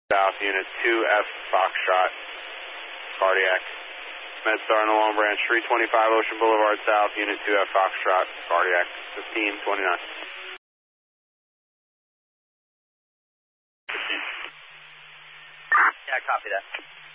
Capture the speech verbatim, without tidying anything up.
South, Unit two F Foxtrot, cardiac. MedStar on the Long Branch, three twenty-five Ocean Boulevard South, Unit two F Foxtrot, cardiac, fifteen twenty-nine. Yeah, copy that.